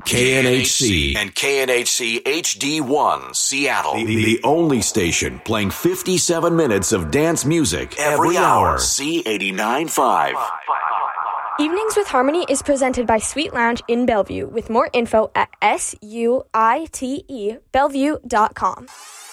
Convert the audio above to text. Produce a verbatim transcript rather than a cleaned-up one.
K N H C and K N H C H D one, Seattle. The, the only station playing fifty-seven minutes of dance music every, every hour. C eighty-nine point five. Evenings with Harmony is presented by Sweet Lounge in Bellevue, with more info at S U I T E Bellevue dot com.